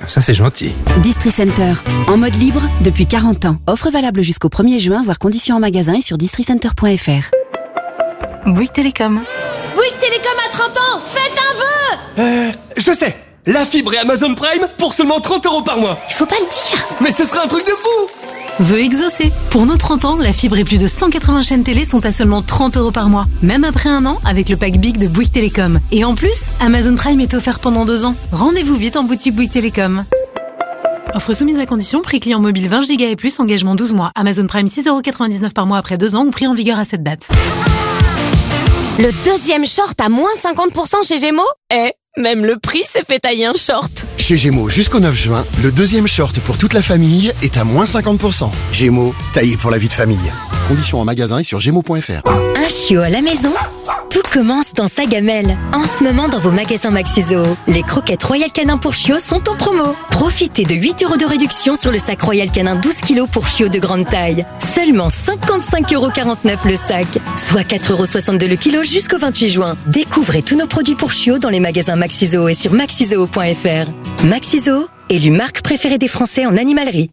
ça c'est gentil. Distri Center, en mode libre depuis 40 ans. Offre valable jusqu'au 1er juin, voire conditions en magasin et sur districenter.fr. Bouygues Télécom. Bouygues Télécom à 30 ans, faites un vœu. Je sais, la fibre et Amazon Prime pour seulement 30 € par mois. Il faut pas le dire. Mais ce serait un truc de fou. Vœu exaucé. Pour nos 30 ans, la fibre et plus de 180 chaînes télé sont à seulement 30 € par mois. Même après un an, avec le pack Big de Bouygues Télécom. Et en plus, Amazon Prime est offert pendant 2 ans. Rendez-vous vite en boutique Bouygues Télécom. Offre soumise à condition, prix client mobile 20 Go et plus, engagement 12 mois. Amazon Prime 6,99 € par mois après 2 ans ou prix en vigueur à cette date. Le deuxième short à moins 50% chez Gémeaux. Même le prix s'est fait tailler un short. Chez Gémeaux, jusqu'au 9 juin, le deuxième short pour toute la famille est à moins 50%. Gémeaux, taillé pour la vie de famille. Conditions en magasin et sur gémeaux.fr. Un chiot à la maison? Tout commence dans sa gamelle. En ce moment, dans vos magasins Maxi-Zoo, les croquettes Royal Canin pour chiots sont en promo. Profitez de 8 € de réduction sur le sac Royal Canin 12 kg pour chiots de grande taille. Seulement 55,49 € le sac, soit 4,62 € le kilo jusqu'au 28 juin. Découvrez tous nos produits pour chiots dans les magasins Maxi-Zoo et sur maxizoo.fr. Maxi-Zoo, élu marque préférée des Français en animalerie.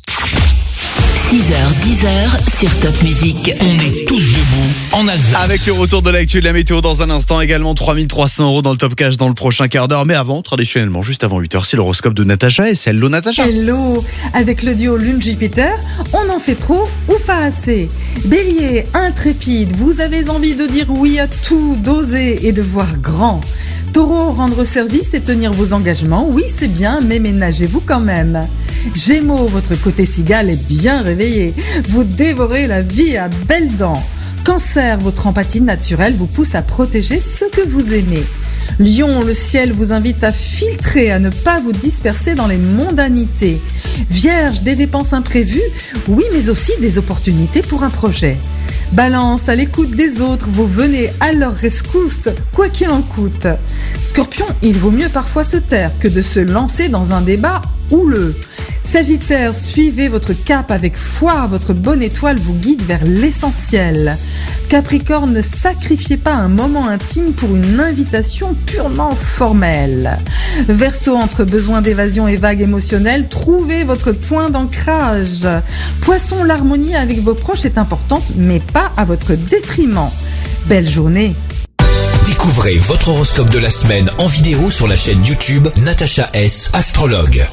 6h-10h sur Top Music. On est tous debout en Alsace. Avec le retour de l'actu de la météo dans un instant, également 3300 € dans le Top Cash dans le prochain quart d'heure. Mais avant, traditionnellement, juste avant 8h, c'est l'horoscope de Natacha. Et c'est hello Natacha. Hello. Avec le duo Lune-Jupiter, on en fait trop ou pas assez. Bélier, intrépide, vous avez envie de dire oui à tout, d'oser et de voir grand. Taureau, rendre service et tenir vos engagements, oui c'est bien, mais ménagez-vous quand même. Gémeaux, votre côté cigale est bien réveillé. Vous dévorez la vie à belles dents. Cancer, votre empathie naturelle vous pousse à protéger ceux que vous aimez. Lion, le ciel vous invite à filtrer, à ne pas vous disperser dans les mondanités. Vierge, des dépenses imprévues, oui mais aussi des opportunités pour un projet. Balance, à l'écoute des autres, vous venez à leur rescousse, quoi qu'il en coûte. Scorpion, il vaut mieux parfois se taire que de se lancer dans un débat houleux. Sagittaire, suivez votre cap avec foi, votre bonne étoile vous guide vers l'essentiel. Capricorne, ne sacrifiez pas un moment intime pour une invitation purement formelle. Verseau, entre besoin d'évasion et vague émotionnelle, trouvez votre point d'ancrage. Poisson, l'harmonie avec vos proches est importante, mais pas à votre détriment. Belle journée. Découvrez votre horoscope de la semaine en vidéo sur la chaîne YouTube Natacha S, astrologue.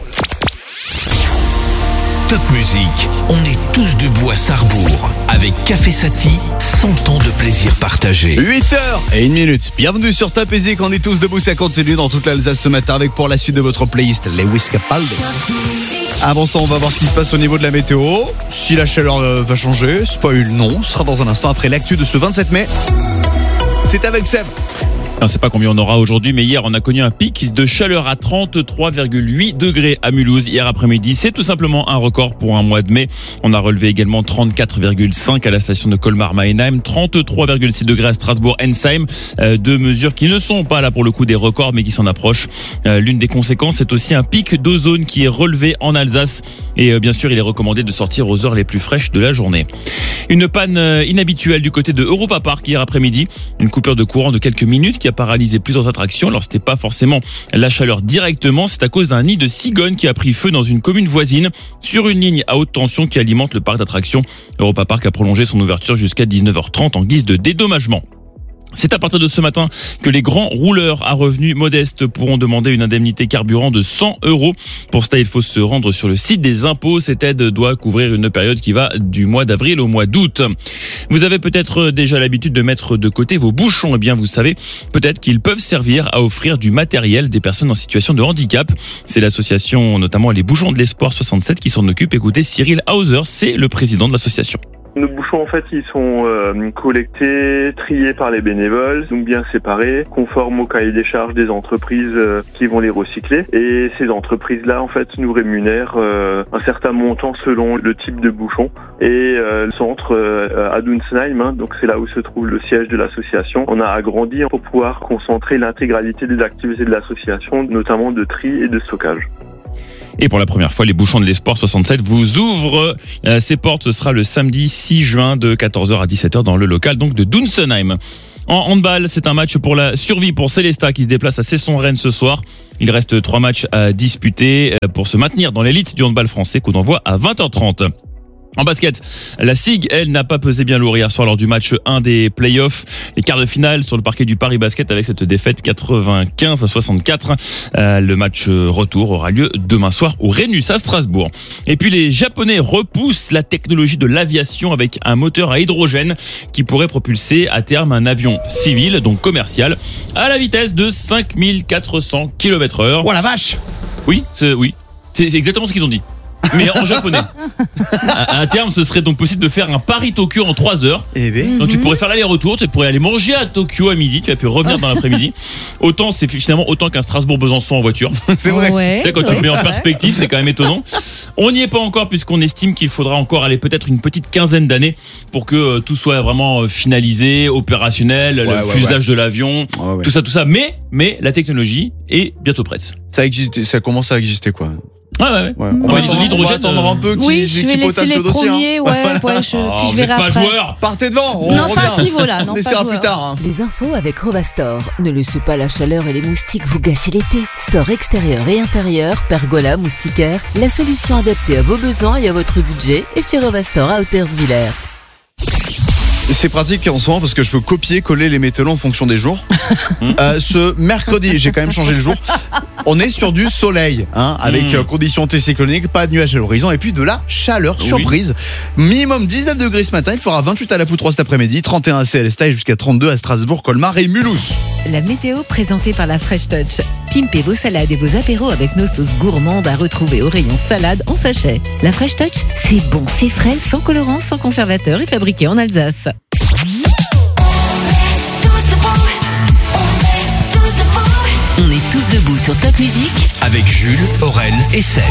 Top Music, on est tous debout à Sarrebourg avec Café Sati, 100 ans de plaisir partagé. 8h01. Bienvenue sur Top Music, on est tous debout, ça continue dans toute l'Alsace ce matin avec pour la suite de votre playlist Lewis Capaldi. Avant ça, on va voir ce qui se passe au niveau de la météo. Si la chaleur va changer, spoil non, ce sera dans un instant après l'actu de ce 27 mai. C'est avec Seb. On ne sait pas combien on aura aujourd'hui, mais hier on a connu un pic de chaleur à 33,8 degrés à Mulhouse hier après-midi. C'est tout simplement un record pour un mois de mai. On a relevé également 34,5 à la station de Colmar-Meinheim, 33,6 degrés à Strasbourg-Ensheim. Deux mesures qui ne sont pas là pour le coup des records, mais qui s'en approchent. L'une des conséquences, c'est aussi un pic d'ozone qui est relevé en Alsace. Et bien sûr, il est recommandé de sortir aux heures les plus fraîches de la journée. Une panne inhabituelle du côté de Europa Park hier après-midi. Une coupure de courant de quelques minutes qui a paralysé plusieurs attractions. Alors c'était pas forcément la chaleur directement, c'est à cause d'un nid de cigognes qui a pris feu dans une commune voisine sur une ligne à haute tension qui alimente le parc d'attractions. Europa Park a prolongé son ouverture jusqu'à 19h30 en guise de dédommagement. C'est à partir de ce matin que les grands rouleurs à revenus modestes pourront demander une indemnité carburant de 100 €. Pour cela, il faut se rendre sur le site des impôts. Cette aide doit couvrir une période qui va du mois d'avril au mois d'août. Vous avez peut-être déjà l'habitude de mettre de côté vos bouchons. Eh bien, vous savez peut-être qu'ils peuvent servir à offrir du matériel des personnes en situation de handicap. C'est l'association, notamment les Bouchons de l'Espoir 67, qui s'en occupe. Écoutez, Cyril Hauser, c'est le président de l'association. Nos bouchons, en fait, ils sont collectés, triés par les bénévoles, donc bien séparés, conformes au cahier des charges des entreprises qui vont les recycler. Et ces entreprises-là, en fait, nous rémunèrent un certain montant selon le type de bouchon. Et le centre à Dunsheim, donc c'est là où se trouve le siège de l'association, on a agrandi pour pouvoir concentrer l'intégralité des activités de l'association, notamment de tri et de stockage. Et pour la première fois, les bouchons de l'Esport 67 vous ouvrent ses portes. Ce sera le samedi 6 juin de 14h à 17h dans le local donc de Dunsenheim. En handball, c'est un match pour la survie pour Célestat qui se déplace à Cesson-Rennes ce soir. Il reste 3 matchs à disputer pour se maintenir dans l'élite du handball français. Coup d'envoi à 20h30. En basket, la SIG, elle, n'a pas pesé bien lourd hier soir lors du match 1 des playoffs. Les quarts de finale sur le parquet du Paris Basket avec cette défaite 95-64. Le match retour aura lieu demain soir au Rhenus à Strasbourg. Et puis les Japonais repoussent la technologie de l'aviation avec un moteur à hydrogène qui pourrait propulser à terme un avion civil, donc commercial, à la vitesse de 5400 km/h. Oh la vache! Oui, c'est exactement ce qu'ils ont dit. Mais en japonais. À terme, ce serait donc possible de faire un Paris-Tokyo en 3 heures. Donc tu pourrais faire l'aller-retour, tu pourrais aller manger à Tokyo à midi, tu vas pu revenir dans l'après-midi. Autant, c'est finalement autant qu'un Strasbourg-Besançon en voiture. C'est vrai. Tu sais, quand tu le mets en perspective, c'est quand même étonnant. On n'y est pas encore puisqu'on estime qu'il faudra encore aller peut-être une petite quinzaine d'années pour que tout soit vraiment finalisé, opérationnel, le fuselage de l'avion, tout ça. Mais la technologie est bientôt prête. Ça existe, ça commence à exister quoi. Ouais. On va attendre un peu qui potasse le dossier. Premiers, vous n'êtes pas joueur. Partez devant. Non, pas à ce niveau-là. Non, laissez plus tard. Hein. Les infos avec Rovastor. Ne laissez pas la chaleur et les moustiques vous gâcher l'été. Store extérieur et intérieur, pergola, moustiquaire. La solution adaptée à vos besoins et à votre budget est chez Rovastor à Hautersviller. C'est pratique en ce moment parce que je peux copier-coller les métallons en fonction des jours. Ce mercredi, j'ai quand même changé le jour. On est sur du soleil, avec conditions anticycloniques, pas de nuages à l'horizon et puis de la chaleur surprise. Minimum 19 degrés ce matin, il fera 28 à la Poutroie cet après-midi, 31 à Célestat et jusqu'à 32 à Strasbourg, Colmar et Mulhouse. La météo présentée par la Fresh Touch. Pimpez vos salades et vos apéros avec nos sauces gourmandes à retrouver au rayon salade en sachet. La Fresh Touch, c'est bon, c'est frais, sans colorant, sans conservateur et fabriqué en Alsace. On est tous debout sur Top Music avec Jules, Aurel et Seb.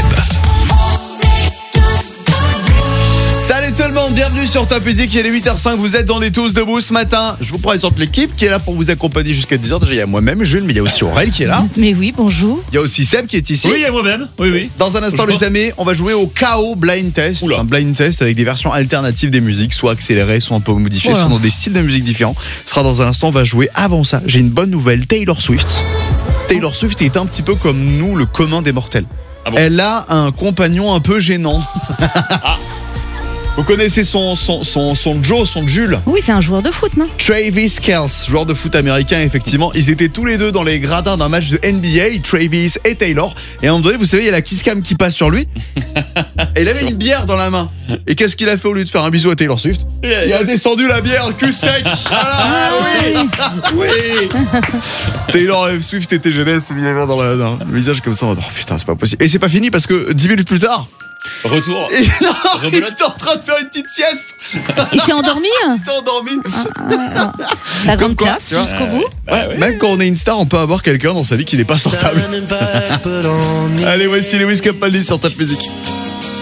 Salut tout le monde, bienvenue sur Top Music, il est 8h05, vous êtes dans les tous debout ce matin. Je vous présente l'équipe qui est là pour vous accompagner jusqu'à 10h. Déjà il y a moi-même Jules, mais il y a aussi Aurel qui est là. Mais oui, bonjour. Il y a aussi Seb qui est ici. Oui, il y a moi-même. Oui. Dans un instant les amis, on va jouer au KO Blind Test. C'est un blind test avec des versions alternatives des musiques, soit accélérées, soit un peu modifiées, soit dans des styles de musique différents. Ce sera dans un instant, on va jouer. Avant ça, j'ai une bonne nouvelle, Taylor Swift est un petit peu comme nous, le commun des mortels. Ah bon? Elle a un compagnon un peu gênant. Vous connaissez son Jules? Oui, c'est un joueur de foot, non? Travis Kelce, joueur de foot américain, effectivement. Ils étaient tous les deux dans les gradins d'un match de NBA, Travis et Taylor. Et à un moment donné, vous savez, il y a la kiss cam qui passe sur lui. Et il avait une bière dans la main. Et qu'est-ce qu'il a fait au lieu de faire un bisou à Taylor Swift? Il a descendu la bière, cul sec. Oui. Taylor Swift était gêné, il s'est mis la main dans le visage comme ça. Oh putain, c'est pas possible. Et c'est pas fini parce que 10 minutes plus tard, retour. Il est en train de faire une petite sieste. Il s'est endormi. Il s'est endormi. La grande classe jusqu'au bout. Même quand on est une star, on peut avoir quelqu'un dans sa vie qui n'est pas sortable. Allez, voici Lewis Capaldi sur Top Music.